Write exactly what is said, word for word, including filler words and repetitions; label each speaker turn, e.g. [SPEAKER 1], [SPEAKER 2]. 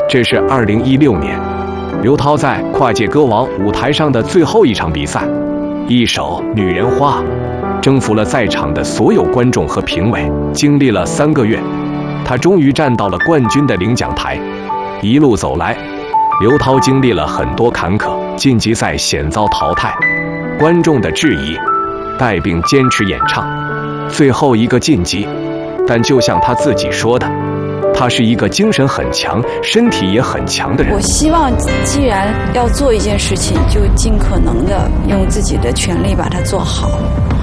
[SPEAKER 1] 这是二零一六年，刘涛在跨界歌王舞台上的最后一场比赛，一首《女人花》征服了在场的所有观众和评委。经历了三个月，她终于站到了冠军的领奖台。一路走来，刘涛经历了很多坎坷，晋级赛险遭淘汰，观众的质疑，带病坚持演唱，最后一个晋级。但就像她自己说的，她是一个精神很强、身体也很强的人。
[SPEAKER 2] 我希望，既然要做一件事情，就尽可能的用自己的全力把它做好。